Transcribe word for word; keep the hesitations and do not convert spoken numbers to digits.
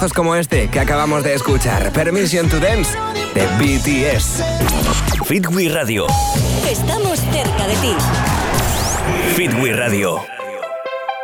como este que acabamos de escuchar, Permission to Dance, de B T S. Fitwi Radio. Estamos cerca de ti. Fitwi Radio.